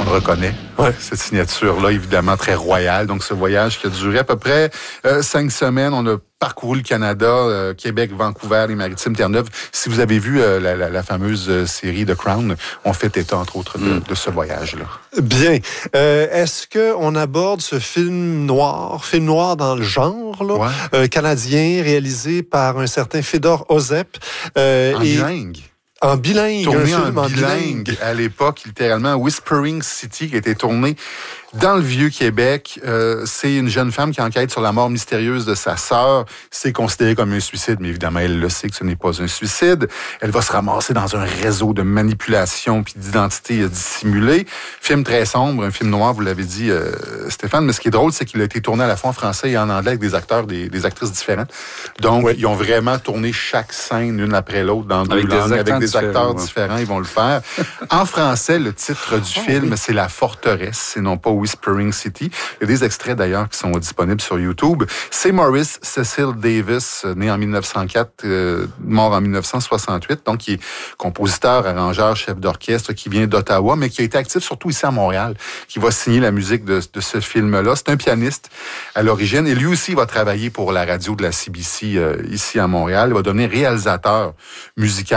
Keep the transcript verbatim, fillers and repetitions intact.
le reconnaît. Ouais. Cette signature-là, évidemment, très royale. Donc, ce voyage qui a duré à peu près euh, cinq semaines. On a parcouru le Canada, euh, Québec, Vancouver, les Maritimes, Terre-Neuve. Si vous avez vu euh, la, la, la fameuse euh, série The Crown, on fait état, entre autres, de, mm. de ce voyage-là. Bien. Euh, est-ce qu'on aborde ce film noir, film noir dans le genre, là, ouais. euh, canadien, réalisé par un certain Fedor Ozep? Euh, en et... bilingue. En bilingue. Tourné un film en, en bilingue, bilingue à l'époque, littéralement, Whispering City, qui a été tourné dans le Vieux-Québec. Euh, c'est une jeune femme qui enquête sur la mort mystérieuse de sa sœur. C'est considéré comme un suicide, mais évidemment, elle le sait que ce n'est pas un suicide. Elle va se ramasser dans un réseau de manipulation puis d'identité dissimulée. Film très sombre, un film noir, vous l'avez dit, euh, Stéphane. Mais ce qui est drôle, c'est qu'il a été tourné à la fois en français et en anglais avec des acteurs, des, des actrices différentes. Donc, oui. Ils ont vraiment tourné chaque scène l'une après l'autre dans deux avec langues, des avec des acteurs ouais. différents. Ils vont le faire. En français, le titre du oh, film, oui. c'est La Forteresse, et non pas Whispering City. Il y a des extraits d'ailleurs qui sont disponibles sur YouTube. C'est Maurice Cecil Davis, né en mille neuf cent quatre, euh, mort en mille neuf cent soixante-huit, donc qui est compositeur, arrangeur, chef d'orchestre, qui vient d'Ottawa, mais qui a été actif surtout ici à Montréal, qui va signer la musique de, de ce film-là. C'est un pianiste à l'origine, et lui aussi va travailler pour la radio de la C B C euh, ici à Montréal. Il va devenir réalisateur musical